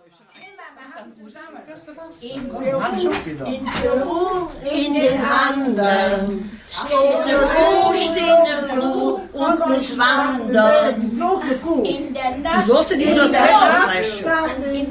In Peru, in den Anden, steht eine Kuh und muss wandern. In der Nacht, Du sollst in die Zeit